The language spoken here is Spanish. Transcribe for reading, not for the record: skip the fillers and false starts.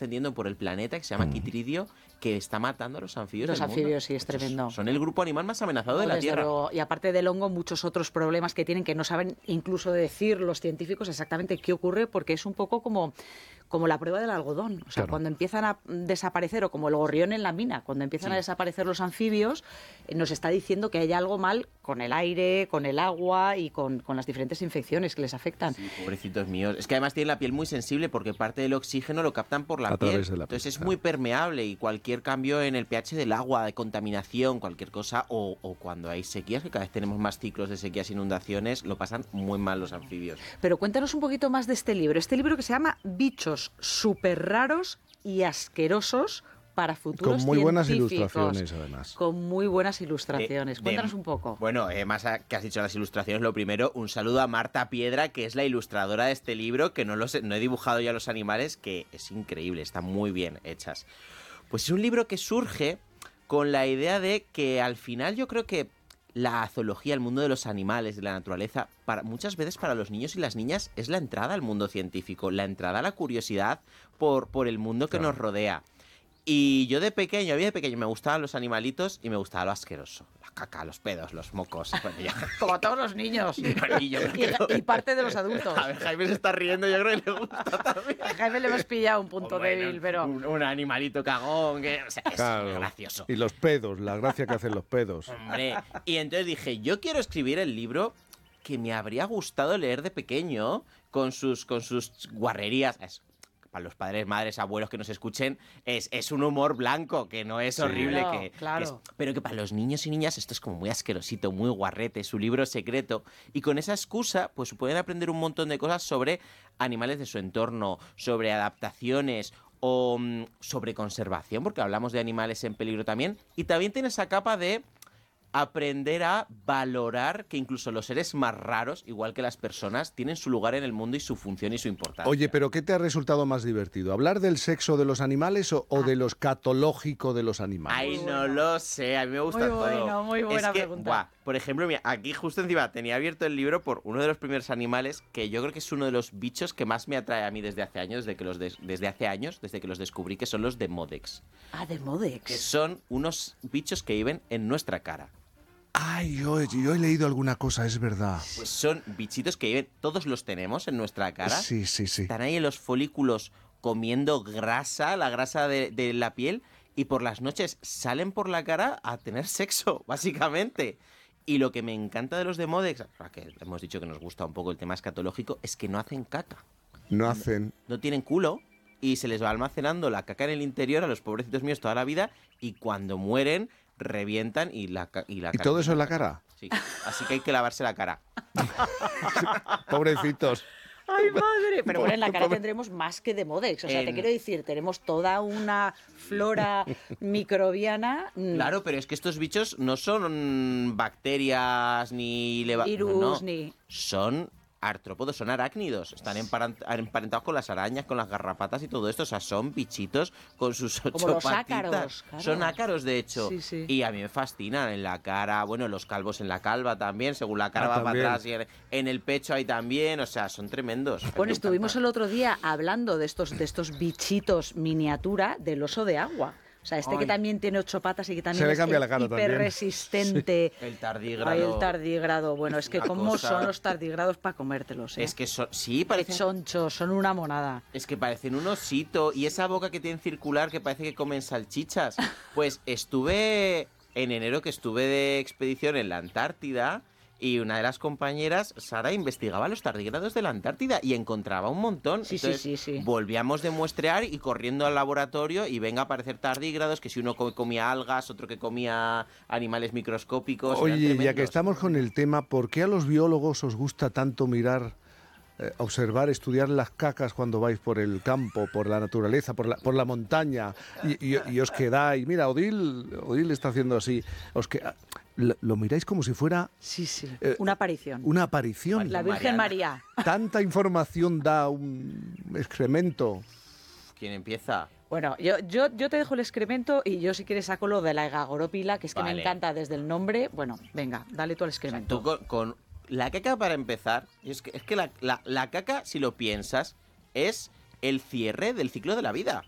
extendiendo por el planeta, que se llama Chytridio, que está matando a los anfibios del mundo. Los anfibios, sí, es tremendo. Son el grupo animal más amenazado de la Desde Tierra. luego. Y aparte del hongo, muchos otros problemas que tienen que no saben incluso decir los científicos exactamente qué ocurre, porque es un poco como la prueba del algodón. O sea, cuando empiezan a desaparecer, o como el gorrión en la mina, cuando empiezan a desaparecer los anfibios, nos está diciendo que hay algo mal con el aire, con el agua y con las diferentes infecciones que les afectan. Sí, pobrecitos míos. Es que además tienen la piel muy sensible porque parte del oxígeno lo captan por la piel. Entonces es muy permeable y cualquier cambio en el pH del agua, de contaminación, cualquier cosa, o cuando hay sequías, que cada vez tenemos más ciclos de sequías e inundaciones, lo pasan muy mal los anfibios. Pero cuéntanos un poquito más de este libro que se llama Bichos súper raros y asquerosos para futuros con muy buenas científicos. Ilustraciones, además. Con muy buenas ilustraciones. Cuéntanos un poco. Bueno, más que has dicho las ilustraciones, lo primero, un saludo a Marta Piedra, que es la ilustradora de este libro, que no he dibujado ya los animales, que es increíble, están muy bien hechas. Pues es un libro que surge con la idea de que al final yo creo que la zoología, el mundo de los animales, de la naturaleza, muchas veces para los niños y las niñas es la entrada al mundo científico, la entrada a la curiosidad por el mundo que nos rodea. Y yo a mí de pequeño me gustaban los animalitos y me gustaba lo asqueroso. La caca, los pedos, los mocos. Bueno, como a todos los niños. Y parte de los adultos. A ver, Jaime se está riendo, yo creo que le gusta también. A Jaime le hemos pillado un punto débil, pero... Un animalito cagón, que es gracioso. Y los pedos, la gracia que hacen los pedos. Hombre, y entonces dije, yo quiero escribir el libro que me habría gustado leer de pequeño, con sus guarrerías. Para los padres, madres, abuelos que nos escuchen, es un humor blanco, que no es horrible. Claro. Pero que para los niños y niñas esto es como muy asquerosito, muy guarrete, su libro secreto. Y con esa excusa, pues pueden aprender un montón de cosas sobre animales de su entorno, sobre adaptaciones o sobre conservación, porque hablamos de animales en peligro también. Y también tiene esa capa de aprender a valorar que incluso los seres más raros, igual que las personas, tienen su lugar en el mundo y su función y su importancia. Oye, pero ¿qué te ha resultado más divertido? ¿Hablar del sexo de los animales o de lo escatológico de los animales? Ay, no lo sé, a mí me gusta todo. Muy buena pregunta. Por ejemplo, mira, aquí justo encima tenía abierto el libro por uno de los primeros animales que yo creo que es uno de los bichos que más me atrae a mí desde hace años, desde que los descubrí, que son los Demodex. Ah, Demodex. Que son unos bichos que viven en nuestra cara. Ay, yo he leído alguna cosa, es verdad. Pues son bichitos que viven, todos los tenemos en nuestra cara. Sí. Están ahí en los folículos comiendo grasa, la grasa de la piel, y por las noches salen por la cara a tener sexo, básicamente. Y lo que me encanta de los Demodex, que hemos dicho que nos gusta un poco el tema escatológico, es que no hacen caca. No tienen culo y se les va almacenando la caca en el interior a los pobrecitos míos toda la vida, y cuando mueren revientan y la ¿Y todo eso en la cara? Sí, así que hay que lavarse la cara. Pobrecitos. ¡Ay, madre! Pero bueno, en la cara tendremos más que Demodex. O sea, te quiero decir, tenemos toda una flora microbiana. Claro, pero es que estos bichos no son bacterias ni virus, son artrópodos, son arácnidos. Están emparentados con las arañas, con las garrapatas y todo esto. O sea, son bichitos con sus 8 como los patitas. ácaros, claro. Son ácaros, de hecho. Sí. Y a mí me fascinan. En la cara, bueno, los calvos en la calva también. Según la cara va también. para atrás. Y en el pecho hay también. O sea, son tremendos. Bueno, estuvimos el otro día hablando de estos bichitos miniatura del oso de agua. O sea, que también tiene 8 patas y que también es hiperresistente. El tardígrado. Ay, el tardígrado. Bueno, es que cómo son los tardígrados para comértelos, ¿eh? Es que parecen chonchos, son una monada. Es que parecen un osito. Y esa boca que tienen circular que parece que comen salchichas. Pues estuve en enero, que estuve de expedición en la Antártida, y una de las compañeras, Sara, investigaba los tardígrados de la Antártida y encontraba un montón. Entonces, Sí. volvíamos de muestrear y corriendo al laboratorio y venga a aparecer tardígrados, que si uno comía algas, otro que comía animales microscópicos. Oye, ya que estamos con el tema, ¿por qué a los biólogos os gusta tanto mirar, observar, estudiar las cacas cuando vais por el campo, por la naturaleza, por la montaña, y os quedáis? Mira, Odil está haciendo así. Lo miráis como si fuera... Sí. Una aparición. Una aparición. La Virgen María. Tanta información da un excremento. ¿Quién empieza? Bueno, yo te dejo el excremento y yo si quieres saco lo de la egagorópila, que es que me encanta desde el nombre. Bueno, venga, dale tú al excremento. O sea, tú con la caca, para empezar, es que la caca, si lo piensas, es el cierre del ciclo de la vida.